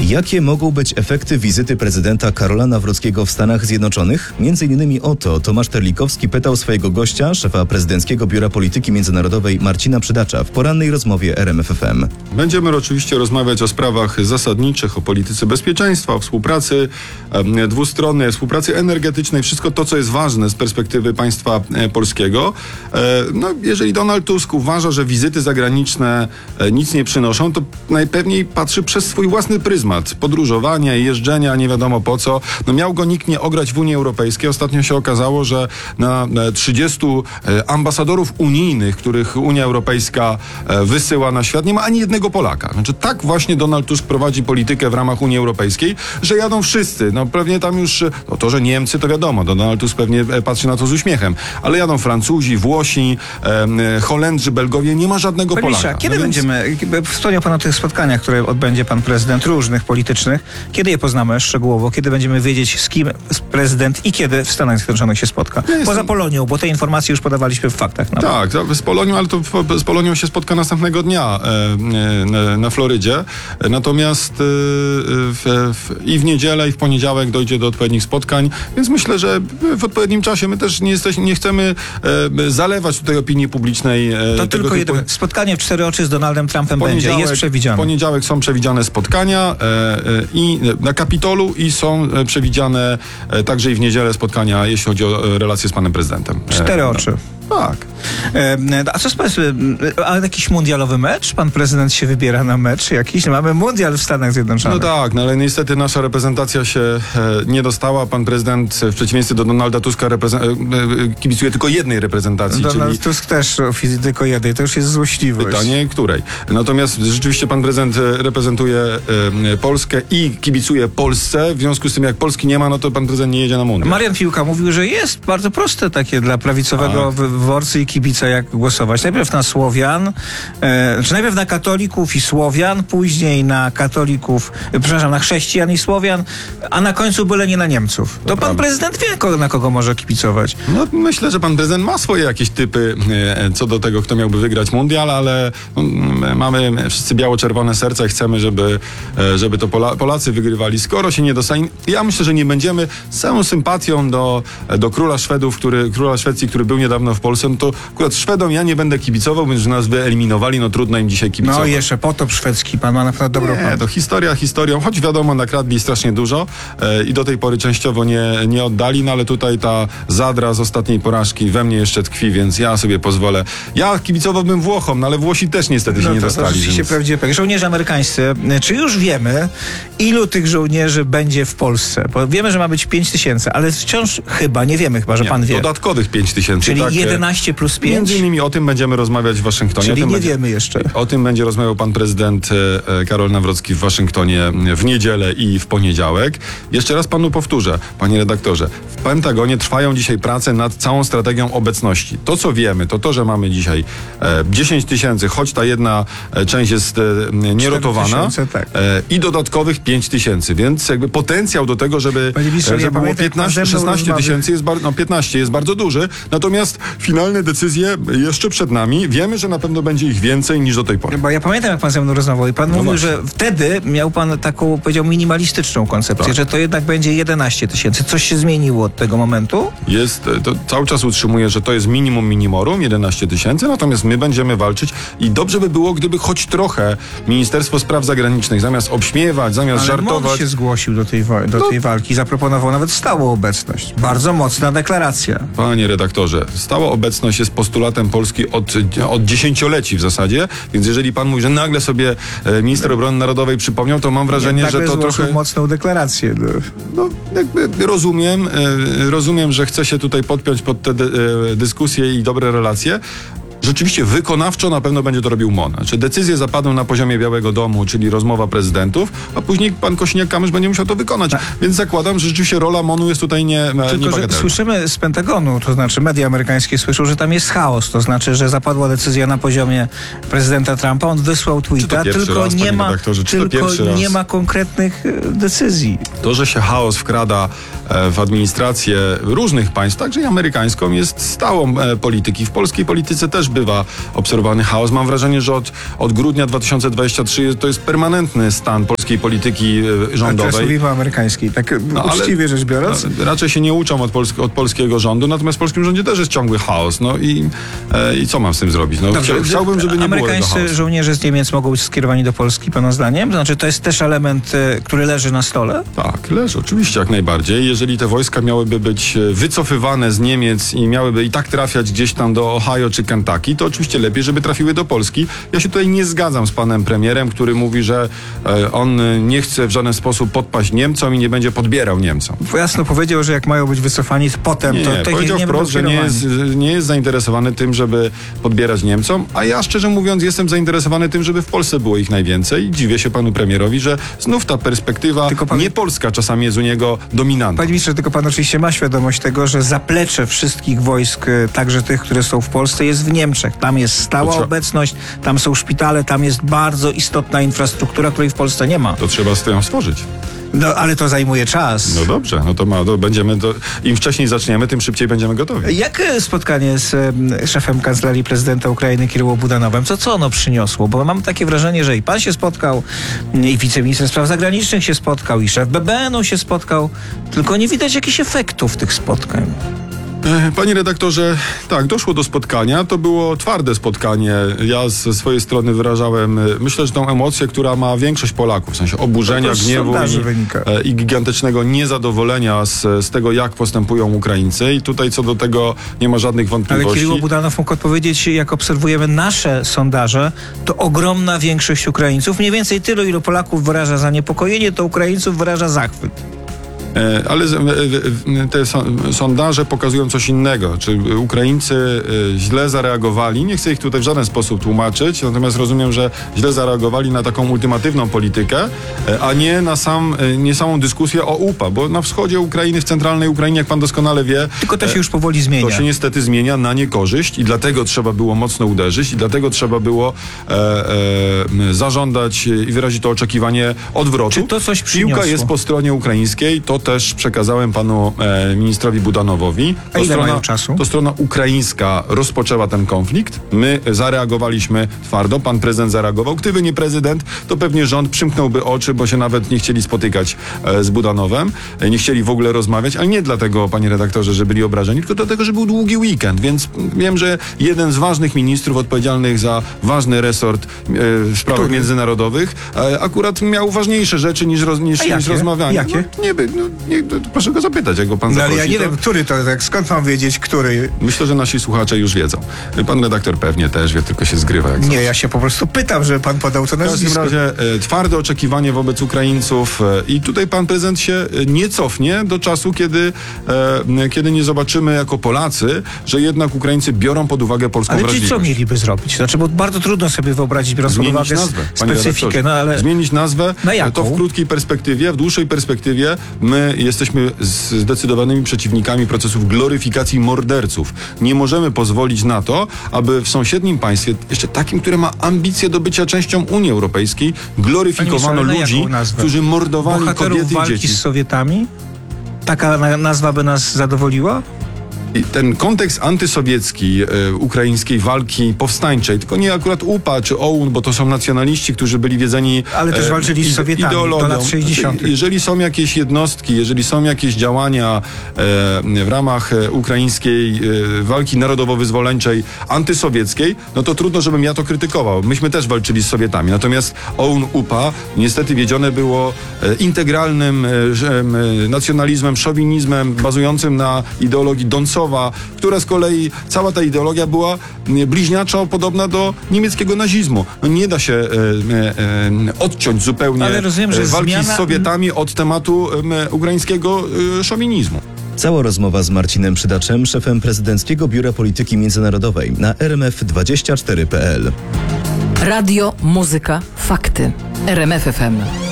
Jakie mogą być efekty wizyty prezydenta Karola Nawrockiego w Stanach Zjednoczonych? Między innymi o to Tomasz Terlikowski pytał swojego gościa, szefa prezydenckiego Biura Polityki Międzynarodowej Marcina Przydacza w porannej rozmowie RMF FM. Będziemy oczywiście rozmawiać o sprawach zasadniczych, o polityce bezpieczeństwa, o współpracy dwustronnej, współpracy energetycznej, wszystko to, co jest ważne z perspektywy państwa polskiego. Jeżeli Donald Tusk uważa, że wizyty zagraniczne nic nie przynoszą, to najpewniej patrzy przez swój własny pryzmat podróżowania, jeżdżenia, nie wiadomo po co. Miał go nikt nie ograć w Unii Europejskiej. Ostatnio się okazało, że na 30 ambasadorów unijnych, których Unia Europejska wysyła na świat, nie ma ani jednego Polaka. Znaczy, tak właśnie Donald Tusk prowadzi politykę w ramach Unii Europejskiej, że jadą wszyscy. Pewnie tam już, to, że Niemcy, to wiadomo, Donald Tusk pewnie patrzy na to z uśmiechem, ale jadą Francuzi, Włosi, Holendrzy, Belgowie, nie ma żadnego Polaka. Kiedy będziemy, wspomniał pan o tych spotkaniach, które odbędzie pan prezydent, różnych politycznych, kiedy je poznamy szczegółowo, kiedy będziemy wiedzieć, z kim prezydent i kiedy w Stanach Zjednoczonych się spotka? Poza Polonią, bo te informacje już podawaliśmy w faktach. Tak, z Polonią, ale to z Polonią się spotka następnego dnia na Florydzie. Natomiast i w niedzielę, i w poniedziałek dojdzie do odpowiednich spotkań, więc myślę, że w odpowiednim czasie my też nie chcemy zalewać tutaj opinii publicznej. To tylko jedno spotkanie w 4 oczy z Donaldem Trumpem jest przewidziane. W poniedziałek są przewidziane spotkania i na Kapitolu i są przewidziane także i w niedzielę spotkania, jeśli chodzi o relacje z panem prezydentem. 4 oczy. Tak. A co z państwem? A jakiś mundialowy mecz? Pan prezydent się wybiera na mecz jakiś? Mamy mundial w Stanach Zjednoczonych. No tak, ale niestety nasza reprezentacja się nie dostała. Pan prezydent w przeciwieństwie do Donalda Tuska kibicuje tylko jednej reprezentacji. Donald Tusk też tylko jednej. To już jest złośliwość. Pytanie, której? Natomiast rzeczywiście pan prezydent reprezentuje Polskę i kibicuje Polsce. W związku z tym, jak Polski nie ma, no to pan prezydent nie jedzie na mundial. Marian Piłka mówił, że jest bardzo proste takie dla prawicowego wyborcy i kibica, jak głosować. Najpierw na Słowian, czy najpierw na katolików i Słowian, później na katolików, na chrześcijan i Słowian, a na końcu byle nie na Niemców. To pan prezydent wie, na kogo może kibicować. No, myślę, że pan prezydent ma swoje jakieś typy co do tego, kto miałby wygrać mundial, ale mamy wszyscy biało-czerwone serca i chcemy, żeby to Polacy wygrywali. Skoro się nie dostali, ja myślę, że nie będziemy z całą sympatią do króla Szwedów, króla Szwecji, który był niedawno w Polsce, no to akurat Szwedom ja nie będę kibicował, więc że nas wyeliminowali, no trudno im dzisiaj kibicować. No i jeszcze potop szwedzki, pan ma naprawdę dobrą Nie, to historia historią, choć wiadomo, nakradli strasznie dużo i do tej pory częściowo nie oddali, no ale tutaj ta zadra z ostatniej porażki we mnie jeszcze tkwi, więc ja sobie pozwolę. Ja kibicowałbym Włochom, no ale Włosi też niestety się nie dostali. To oczywiście prawdziwe. Żołnierze amerykańscy, czy już wiemy, ilu tych żołnierzy będzie w Polsce? Bo wiemy, że ma być 5000, ale wciąż nie wiemy, że pan wie. Dodatkowych 5000. Czyli tak, 11 plus 5? Między innymi o tym będziemy rozmawiać w Waszyngtonie. Czyli nie wiemy jeszcze. O tym będzie rozmawiał pan prezydent Karol Nawrocki w Waszyngtonie w niedzielę i w poniedziałek. Jeszcze raz panu powtórzę, panie redaktorze. W Pentagonie trwają dzisiaj prace nad całą strategią obecności. To, co wiemy, to, że mamy dzisiaj 10 000, choć ta jedna część jest nierotowana, tak. I dodatkowych 5 000, więc jakby potencjał do tego, żeby było 15-16 tysięcy, 15 jest bardzo duży, natomiast finalne decyzje jeszcze przed nami. Wiemy, że na pewno będzie ich więcej niż do tej pory. Bo ja pamiętam, jak pan ze mną rozmawiał i pan mówił, że wtedy miał pan taką, powiedział, minimalistyczną koncepcję, że to jednak będzie 11 000. Coś się zmieniło od tego momentu? To cały czas utrzymuję, że to jest minimum minimorum, 11 000, natomiast my będziemy walczyć i dobrze by było, gdyby choć trochę Ministerstwo Spraw Zagranicznych zamiast obśmiewać, zamiast żartować... MON się zgłosił do tej walki, zaproponował nawet stałą obecność. Bardzo mocna deklaracja. Panie redaktorze, stała obecność jest postulatem Polski od dziesięcioleci w zasadzie, więc jeżeli pan mówi, że nagle sobie minister obrony narodowej przypomniał, to mam wrażenie, że to trochę... mocną deklarację. Rozumiem, że chce się tutaj podpiąć pod te dyskusje i dobre relacje. Rzeczywiście wykonawczo na pewno będzie to robił MON. Znaczy decyzje zapadną na poziomie Białego Domu, czyli rozmowa prezydentów, a później pan Kosiniak-Kamysz będzie musiał to wykonać. Więc zakładam, że rzeczywiście rola MON-u jest tutaj Tylko, że słyszymy z Pentagonu, to znaczy media amerykańskie słyszą, że tam jest chaos. To znaczy, że zapadła decyzja na poziomie prezydenta Trumpa. On wysłał tweeta, tylko nie ma konkretnych decyzji. To, że się chaos wkrada w administrację różnych państw, także i amerykańską, jest stałą polityki. W polskiej polityce też bywa obserwowany chaos. Mam wrażenie, że od grudnia 2023 to jest permanentny stan polskiej polityki rządowej. Teraz mówimy o amerykańskiej, tak uczciwie rzecz biorąc. Raczej się nie uczą od polskiego rządu, natomiast w polskim rządzie też jest ciągły chaos. No i co mam z tym zrobić? No, chciałbym, żeby nie było tego chaosu. Amerykańscy żołnierze z Niemiec mogą być skierowani do Polski, pana zdaniem? To znaczy, to jest też element, który leży na stole? Tak, leży, oczywiście, jak najbardziej. Jeżeli te wojska miałyby być wycofywane z Niemiec i miałyby i tak trafiać gdzieś tam do Ohio czy Kentucky, to oczywiście lepiej, żeby trafiły do Polski. Ja się tutaj nie zgadzam z panem premierem, który mówi, że on nie chce w żaden sposób podpaść Niemcom i nie będzie podbierał Niemcom. Jasno powiedział, że jak mają być wycofani, to potem to powiedział wprost, że nie jest zainteresowany tym, żeby podbierać Niemcom, a ja szczerze mówiąc jestem zainteresowany tym, żeby w Polsce było ich najwięcej. Dziwię się panu premierowi, że znów ta perspektywa nie polska czasami jest u niego dominantna. Panie ministrze, tylko pan oczywiście ma świadomość tego, że zaplecze wszystkich wojsk, także tych, które są w Polsce, jest w Niemczech. Tam jest stała obecność, tam są szpitale, tam jest bardzo istotna infrastruktura, której w Polsce nie ma. To trzeba ją stworzyć. No, ale to zajmuje czas. No dobrze, im wcześniej zaczniemy, tym szybciej będziemy gotowi. Jak spotkanie z szefem Kancelarii Prezydenta Ukrainy Kiryło Budanowem, co ono przyniosło? Bo mam takie wrażenie, że i pan się spotkał, i wiceminister spraw zagranicznych się spotkał, i szef BBN-u się spotkał, tylko nie widać jakichś efektów tych spotkań. Panie redaktorze, tak, doszło do spotkania. To było twarde spotkanie. Ja ze swojej strony wyrażałem, myślę, że tą emocję, która ma większość Polaków, w sensie oburzenia, gniewu i gigantycznego niezadowolenia z tego, jak postępują Ukraińcy. I tutaj co do tego nie ma żadnych wątpliwości. Ale Kiryło Budanow mógł odpowiedzieć, jak obserwujemy nasze sondaże, to ogromna większość Ukraińców, mniej więcej tylu, ilu Polaków wyraża zaniepokojenie, to Ukraińców wyraża zachwyt. Ale te sondaże pokazują coś innego. Czy Ukraińcy źle zareagowali? Nie chcę ich tutaj w żaden sposób tłumaczyć, natomiast rozumiem, że źle zareagowali na taką ultimatywną politykę, a nie samą dyskusję o UPA, bo na wschodzie Ukrainy, w centralnej Ukrainie, jak pan doskonale wie... Tylko to się już powoli zmienia. To się niestety zmienia na niekorzyść i dlatego trzeba było mocno uderzyć i dlatego trzeba było zażądać i wyrazić to oczekiwanie odwrotu. Czy to coś przyniosło? Piłka jest po stronie ukraińskiej, to też przekazałem panu ministrowi Budanowowi. A ile mają czasu? To strona ukraińska rozpoczęła ten konflikt. My zareagowaliśmy twardo. Pan prezydent zareagował. Gdyby nie prezydent, to pewnie rząd przymknąłby oczy, bo się nawet nie chcieli spotykać z Budanowem. Nie chcieli w ogóle rozmawiać, ale nie dlatego, panie redaktorze, że byli obrażeni, tylko dlatego, że był długi weekend. Więc wiem, że jeden z ważnych ministrów odpowiedzialnych za ważny resort w sprawach międzynarodowych akurat miał ważniejsze rzeczy niż rozmawianie. Jakie? Proszę go zapytać, jak go pan zaprosi. Ale ja nie wiem, który to, tak, skąd mam wiedzieć, który? Myślę, że nasi słuchacze już wiedzą. Pan redaktor pewnie też wie, tylko się zgrywa. Jak nie, ja się po prostu pytam, żeby pan podał to nazwisko. W każdym razie twarde oczekiwanie wobec Ukraińców i tutaj pan prezydent się nie cofnie do czasu, kiedy nie zobaczymy jako Polacy, że jednak Ukraińcy biorą pod uwagę polską wrażliwość. Ale co mieliby zrobić? Znaczy, bo bardzo trudno sobie wyobrazić, biorąc pod uwagę specyfikę. No, ale... Zmienić nazwę, to w krótkiej perspektywie, w dłuższej perspektywie my jesteśmy zdecydowanymi przeciwnikami procesów gloryfikacji morderców. Nie możemy pozwolić na to, aby w sąsiednim państwie, jeszcze takim, które ma ambicje do bycia częścią Unii Europejskiej, gloryfikowano ludzi, którzy mordowali kobiety i dzieci. Walki z Sowietami? Taka nazwa by nas zadowoliła? Ten kontekst antysowiecki ukraińskiej walki powstańczej, tylko nie akurat UPA czy OUN, bo to są nacjonaliści, którzy byli wiedzeni ale też walczyli z Sowietami do lat 60. Jeżeli są jakieś jednostki, jeżeli są jakieś działania w ramach ukraińskiej walki narodowo-wyzwoleńczej antysowieckiej, no to trudno, żebym ja to krytykował. Myśmy też walczyli z Sowietami. Natomiast OUN, UPA niestety wiedzione było integralnym nacjonalizmem, szowinizmem bazującym na ideologii Doncowa, która z kolei, cała ta ideologia była bliźniaczo podobna do niemieckiego nazizmu. No nie da się odciąć zupełnie walki z Sowietami od tematu ukraińskiego szowinizmu. Cała rozmowa z Marcinem Przydaczem, szefem Prezydenckiego Biura Polityki Międzynarodowej na RMF24.pl. Radio, muzyka, fakty. RMF FM.